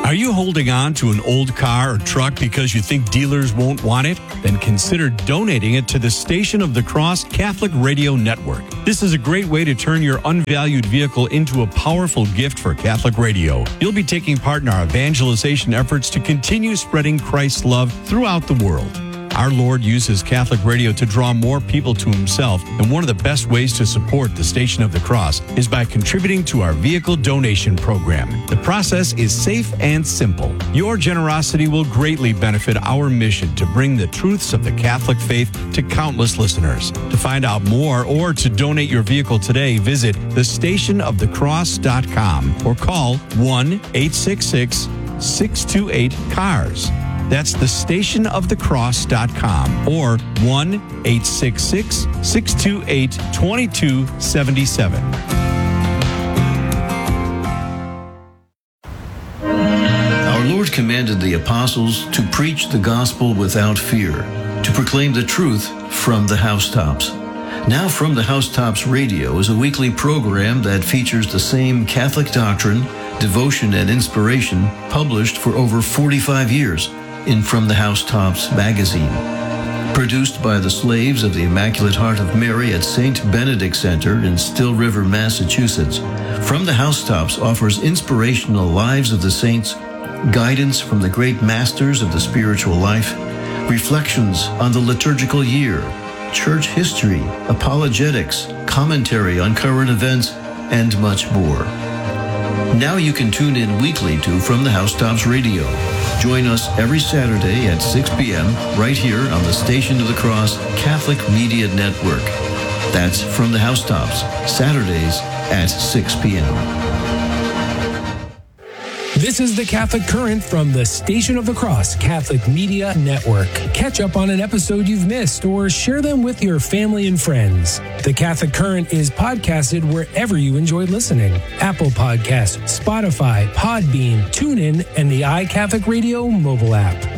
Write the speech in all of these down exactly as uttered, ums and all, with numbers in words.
Are you holding on to an old car or truck because you think dealers won't want it? Then consider donating it to the Station of the Cross Catholic Radio Network. This is a great way to turn your unvalued vehicle into a powerful gift for Catholic radio. You'll be taking part in our evangelization efforts to continue spreading Christ's love throughout the world. Our Lord uses Catholic radio to draw more people to himself, and one of the best ways to support the Station of the Cross is by contributing to our vehicle donation program. The process is safe and simple. Your generosity will greatly benefit our mission to bring the truths of the Catholic faith to countless listeners. To find out more or to donate your vehicle today, visit the station of the cross dot com or call one eight six six, six two eight, C A R S. That's the station of the cross dot com or one eight six six, six two eight, two two seven seven. Our Lord commanded the apostles to preach the gospel without fear, to proclaim the truth from the housetops. Now From the Housetops Radio is a weekly program that features the same Catholic doctrine, devotion, and inspiration published for over forty-five years in From the Housetops magazine. Produced by the slaves of the Immaculate Heart of Mary at Saint Benedict Center in Still River, Massachusetts, From the Housetops offers inspirational lives of the saints, guidance from the great masters of the spiritual life, reflections on the liturgical year, church history, apologetics, commentary on current events, and much more. Now you can tune in weekly to From the Housetops Radio. Join us every Saturday at six p.m. right here on the Station of the Cross Catholic Media Network. That's From the Housetops, Saturdays at six p.m. This is the Catholic Current from the Station of the Cross Catholic Media Network. Catch up on an episode you've missed or share them with your family and friends. The Catholic Current is podcasted wherever you enjoy listening. Apple Podcasts, Spotify, Podbean, TuneIn, and the iCatholic Radio mobile app.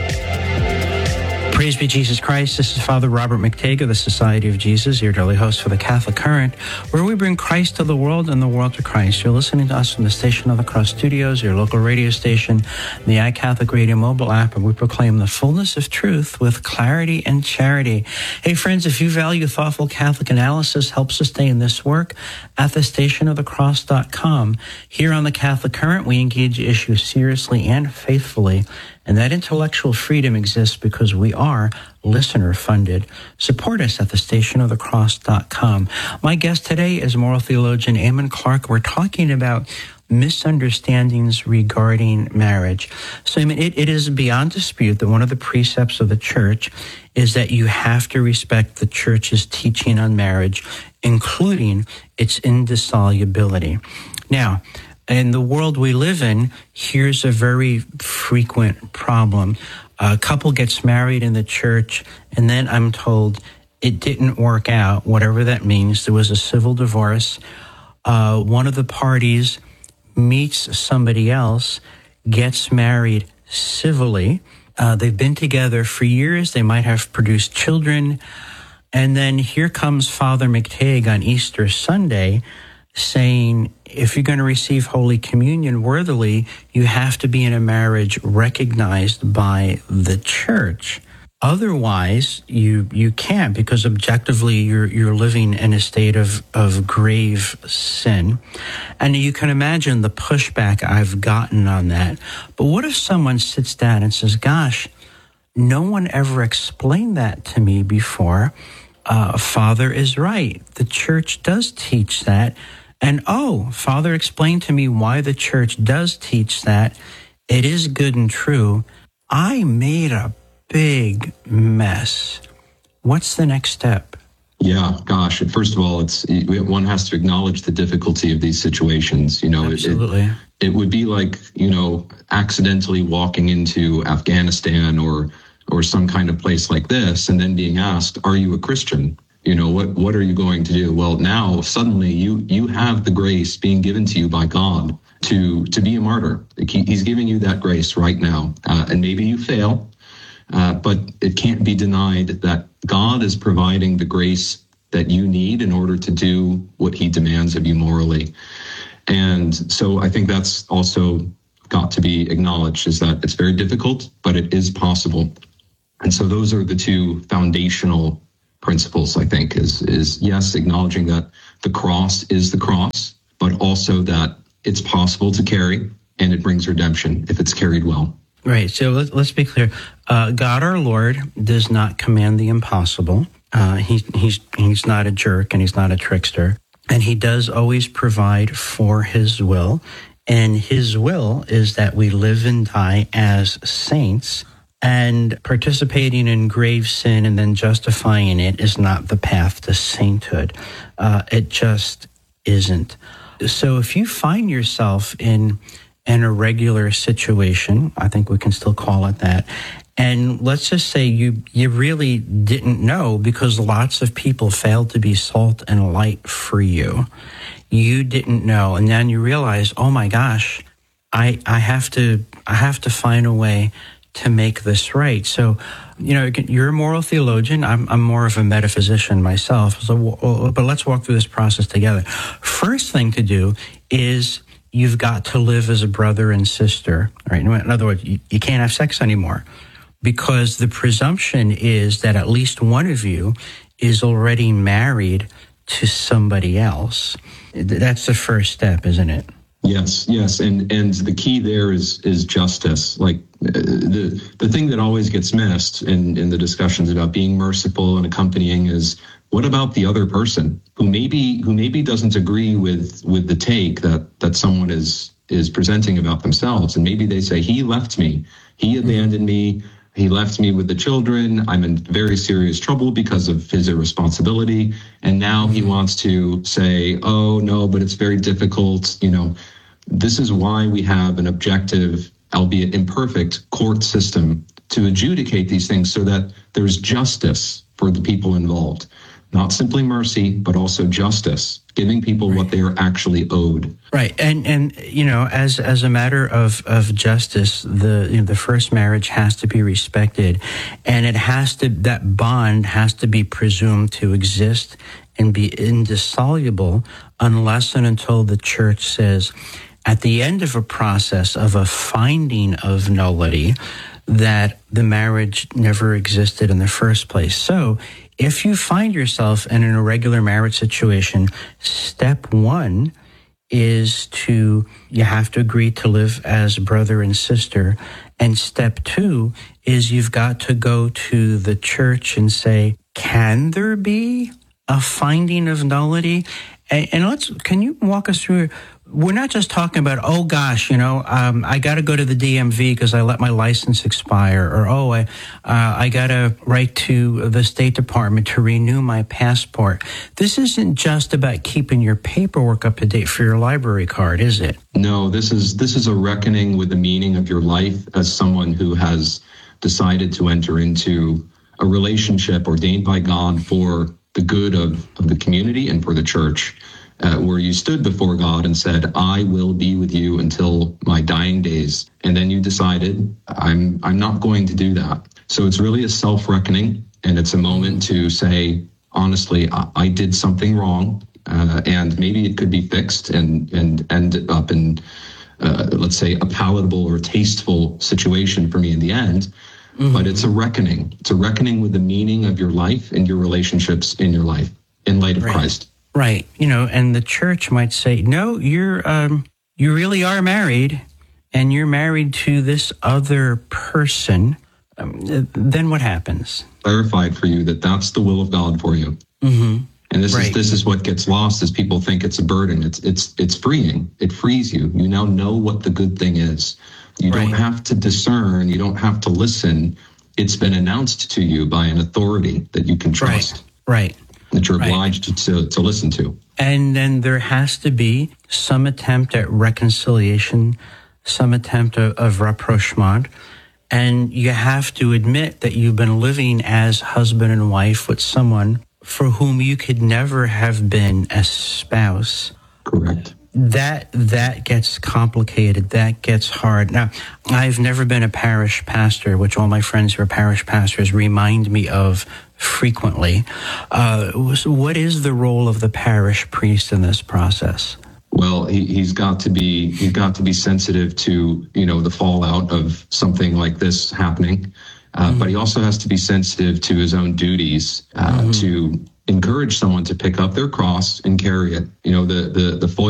Praise be Jesus Christ. This is Father Robert McTague of the Society of Jesus, your daily host for the Catholic Current, where we bring Christ to the world and the world to Christ. You're listening to us from the Station of the Cross Studios, your local radio station, the iCatholic Radio mobile app, and we proclaim the fullness of truth with clarity and charity. Hey, friends, if you value thoughtful Catholic analysis, help sustain this work at the station of the cross dot com. Here on the Catholic Current, we engage issues seriously and faithfully. And that intellectual freedom exists because we are listener-funded. Support us at the station of the cross dot com. My guest today is moral theologian Eamon Clark. We're talking about misunderstandings regarding marriage. So, I mean, it, it is beyond dispute that one of the precepts of the Church is that you have to respect the Church's teaching on marriage, including its indissolubility. Now, in the world we live in, here's a very frequent problem. A couple gets married in the church, and then I'm told it didn't work out, whatever that means. There was a civil divorce. Uh, one of the parties meets somebody else, gets married civilly. Uh, they've been together for years. They might have produced children. And then here comes Father McTague on Easter Sunday saying, if you're going to receive Holy Communion worthily, you have to be in a marriage recognized by the Church. Otherwise, you you can't, because objectively you're you're living in a state of, of grave sin. And you can imagine the pushback I've gotten on that. But what if someone sits down and says, gosh, no one ever explained that to me before. Uh, Father is right. The Church does teach that. And, oh, Father explained to me why the Church does teach that. It is good and true. I made a big mess. What's the next step? Yeah, gosh. First of all, it's one has to acknowledge the difficulty of these situations. You know, Absolutely. It, it would be like, you know, accidentally walking into Afghanistan or or some kind of place like this and then being asked, are you a Christian? You know, what what are you going to do? Well, now suddenly you you have the grace being given to you by God to to be a martyr. He, he's giving you that grace right now. Uh, and maybe you fail, uh, but it can't be denied that God is providing the grace that you need in order to do what he demands of you morally. And so I think that's also got to be acknowledged, is that it's very difficult, but it is possible. And so those are the two foundational principles, I think, is, is yes, acknowledging that the cross is the cross, but also that it's possible to carry and it brings redemption if it's carried well. Right. So let's, let's be clear. Uh, God, our Lord, does not command the impossible. Uh, he, he's, he's not a jerk and he's not a trickster. And he does always provide for his will. And his will is that we live and die as saints. And participating in grave sin and then justifying it is not the path to sainthood. Uh, it just isn't. So if you find yourself in an irregular situation, I think we can still call it that, and let's just say you you really didn't know because lots of people failed to be salt and light for you. You didn't know, and then you realize, oh my gosh, I I have to I have to find a way to make this right. So, you know, you're a moral theologian. I'm, I'm more of a metaphysician myself. So, but let's walk through this process together. First thing to do is you've got to live as a brother and sister, right? In other words, you, you can't have sex anymore because the presumption is that at least one of you is already married to somebody else. That's the first step, isn't it? Yes, yes, and and the key there is is justice. Like uh, the the thing that always gets missed in in the discussions about being merciful and accompanying is, what about the other person who maybe who maybe doesn't agree with with the take that that someone is is presenting about themselves, and maybe they say, he left me, he abandoned me, he left me with the children, I'm in very serious trouble because of his irresponsibility, and now he wants to say, oh no, but it's very difficult, you know. This is why we have an objective, albeit imperfect, court system to adjudicate these things so that there's justice for the people involved. Not simply mercy, but also justice, giving people right. what they are actually owed. Right. And, and you know, as as a matter of, of justice, the you know, the first marriage has to be respected, and it has to, that bond has to be presumed to exist and be indissoluble unless and until the church says, at the end of a process of a finding of nullity, that the marriage never existed in the first place. So if you find yourself in an irregular marriage situation, step one is to, you have to agree to live as brother and sister. And step two is you've got to go to the church and say, can there be a finding of nullity? And, and let's, can you walk us through, we're not just talking about, oh gosh, you know, um, I got to go to the D M V because I let my license expire, or oh, I, uh, I got to write to the State Department to renew my passport. This isn't just about keeping your paperwork up to date for your library card, is it? No, this is this is a reckoning with the meaning of your life as someone who has decided to enter into a relationship ordained by God for the good of, of the community and for the church. Uh, where you stood before God and said, I will be with you until my dying days. And then you decided, I'm I'm not going to do that. So it's really a self-reckoning, and it's a moment to say, honestly, I, I did something wrong, uh, and maybe it could be fixed and, and end up in, uh, let's say, a palatable or tasteful situation for me in the end. Mm-hmm. But it's a reckoning. It's a reckoning with the meaning of your life and your relationships in your life in light of right. Christ. Right. You know, and the church might say, no, you're, um, you really are married, and you're married to this other person. Um, then what happens? Clarified for you that that's the will of God for you. Mm-hmm. And this right. is this is what gets lost, is people think it's a burden. It's it's it's freeing. It frees you. You now know what the good thing is. You right. don't have to discern. You don't have to listen. It's been announced to you by an authority that you can trust. Right. Right. That you're right. obliged to, to listen to. And then there has to be some attempt at reconciliation, some attempt of, of rapprochement. And you have to admit that you've been living as husband and wife with someone for whom you could never have been a spouse. Correct. That that gets complicated. That gets hard. Now, I've never been a parish pastor, which all my friends who are parish pastors remind me of frequently. Uh, so what is the role of the parish priest in this process? well, he, he's got to be he's got to be sensitive to, you know, the fallout of something like this happening. Uh, mm-hmm. But he also has to be sensitive to his own duties uh, mm-hmm. to encourage someone to pick up their cross and carry it. You know, the the the full